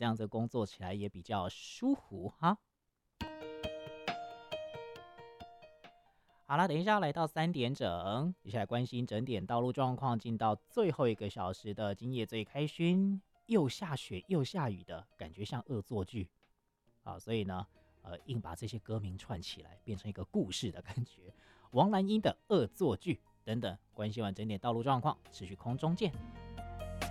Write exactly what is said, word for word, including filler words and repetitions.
这样子工作起来也比较舒服哈。好了，等一下来到三点整，接下来关心整点道路状况，进到最后一个小时的今夜最开勋，又下雪又下雨的感觉像恶作剧啊，所以呢，呃，硬把这些歌名串起来，变成一个故事的感觉。王蓝英的恶作剧等等，关心完整点道路状况，持续空中见。